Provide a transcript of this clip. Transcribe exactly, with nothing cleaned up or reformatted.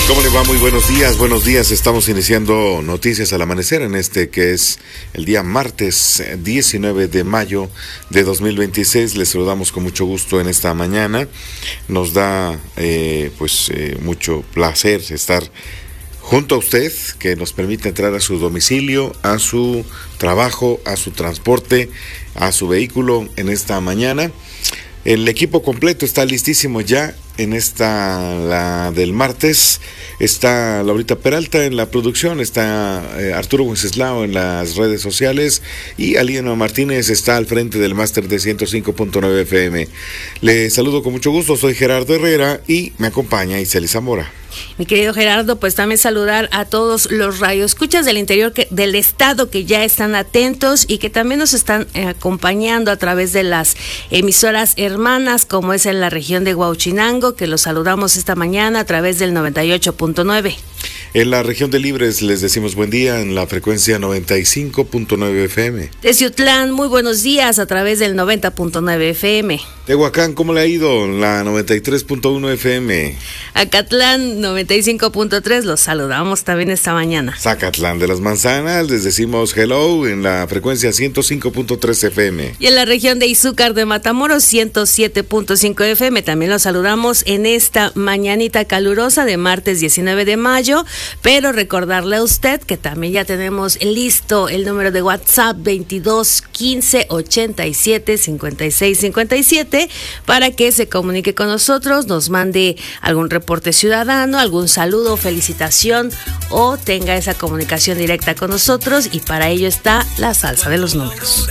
¿Cómo le va? Muy buenos días, buenos días. Estamos iniciando Noticias al Amanecer en este que es el día martes diecinueve de mayo de dos mil veintiséis. Les saludamos con mucho gusto en esta mañana. Nos da eh, pues eh, mucho placer estar junto a usted, que nos permite entrar a su domicilio, a su trabajo, a su transporte, a su vehículo en esta mañana. El equipo completo está listísimo ya en esta, la del martes. Está Laurita Peralta en la producción, está eh, Arturo Wenceslao en las redes sociales y Alieno Martínez está al frente del máster de ciento cinco punto nueve F M. Le saludo con mucho gusto, soy Gerardo Herrera y me acompaña Iseli Zamora. Mi querido Gerardo, pues también saludar a todos los radioescuchas del interior que, del estado que ya están atentos y que también nos están eh, acompañando a través de las emisoras hermanas, como es en la región de Huauchinango, que los saludamos esta mañana a través del noventa y ocho punto nueve. En la región de Libres les decimos buen día en la frecuencia noventa y cinco punto nueve F M. Teciutlán, muy buenos días a través del noventa punto nueve F M. Tehuacán, ¿cómo le ha ido? La noventa y tres punto uno F M. Acatlán, noventa y cinco punto tres, los saludamos también esta mañana. Zacatlán de las Manzanas, les decimos hello en la frecuencia ciento cinco punto tres F M. Y en la región de Izúcar de Matamoros, ciento siete punto cinco F M, también los saludamos en esta mañanita calurosa de martes diecinueve de mayo, pero recordarle a usted que también ya tenemos listo el número de WhatsApp veintidós quince ochenta y siete cincuenta y seis cincuenta y siete para que se comunique con nosotros, nos mande algún reporte ciudadano, algún saludo, felicitación o tenga esa comunicación directa con nosotros, y para ello está la salsa de los números.